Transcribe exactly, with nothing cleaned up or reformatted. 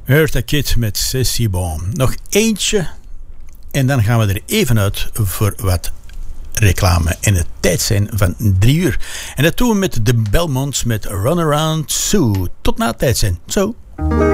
Eartha Kitt met C'est Bon. Nog eentje en dan gaan we er even uit voor wat reclame. En het tijd zijn van drie uur. En dat doen we met de Belmonts met Runaround Sue. Tot na het tijd zijn. Zo.